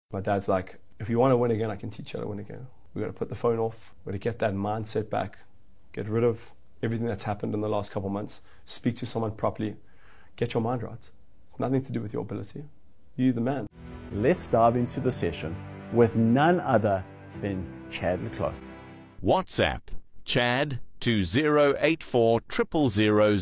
My dad's like, if you want to win again, I can teach you how to win again. We've got to put the phone off. We've got to get that mindset back. Get rid of everything that's happened in the last couple of months. Speak to someone properly. Get your mind right. It's nothing to do with your ability. You're the man. Let's dive into the session with none other than Chad le Clos. WhatsApp Chad to 084 000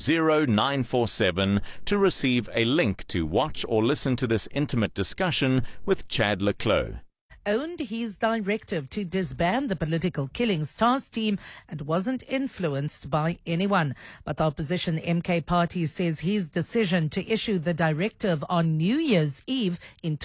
0947 to receive a link to watch or listen to this intimate discussion with Chad le Clos. Owned his directive to disband the political killings task team and wasn't influenced by anyone. But the opposition MK party says his decision to issue the directive on New Year's Eve in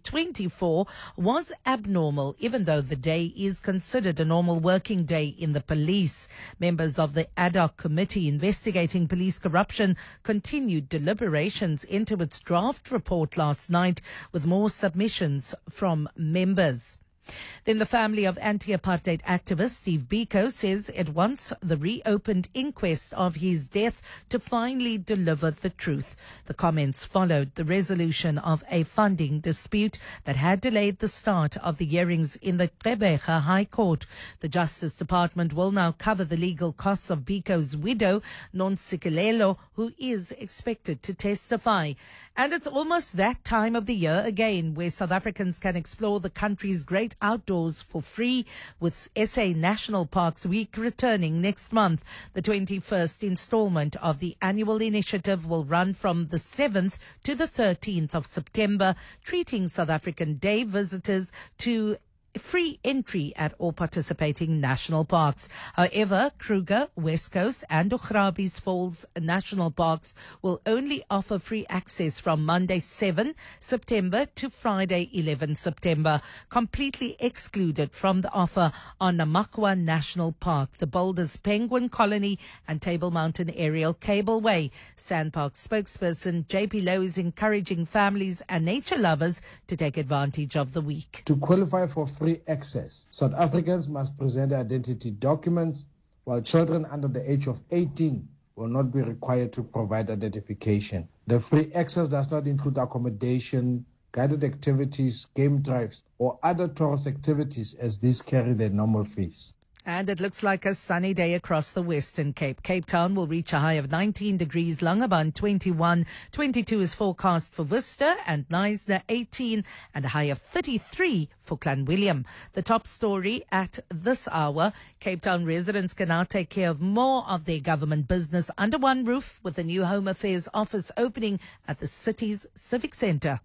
2024 was abnormal, even though the day is considered a normal working day in the police. Members of the ad hoc committee investigating police corruption continued deliberations into its draft report last night with more submissions from members. Then the family of anti-apartheid activist Steve Biko says it wants the reopened inquest of his death to finally deliver the truth. The comments followed the resolution of a funding dispute that had delayed the start of the hearings in the Gqeberha High Court. The Justice Department will now cover the legal costs of Biko's widow, Nontsikelelo, who is expected to testify. And it's almost that time of the year again where South Africans can explore the country's great outdoors for free, with SA National Parks Week returning next month. The 21st installment of the annual initiative will run from the 7th to the 13th of September, treating South African Day visitors to free entry at all participating national parks. However, Kruger, West Coast and Ugrabis Falls National Parks will only offer free access from Monday 7 September to Friday 11 September. Completely excluded from the offer are Namakwa National Park, the Boulders Penguin Colony and Table Mountain Aerial Cableway. Sandpark spokesperson JP Lowe is encouraging families and nature lovers to take advantage of the week. To qualify for free access, South Africans must present identity documents, while children under the age of 18 will not be required to provide identification. The free access does not include accommodation, guided activities, game drives, or other tourist activities, as these carry their normal fees. And it looks like a sunny day across the Western Cape. Cape Town will reach a high of 19 degrees, Langebaan 21, 22 is forecast for Worcester and Knysna 18 and a high of 33 for Clanwilliam. The top story at this hour, Cape Town residents can now take care of more of their government business under one roof with the new Home Affairs office opening at the city's Civic Centre.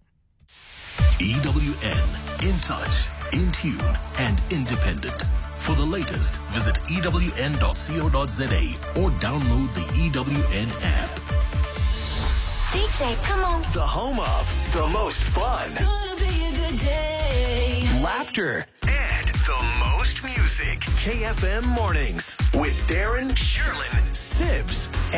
EWN, in touch, in tune and independent. For the latest, visit ewn.co.za or download the EWN app. DJ, come on. The home of the most fun, Gonna be a good day. laughter, and the most music. KFM Mornings with Darren, Sherlin, Sibs,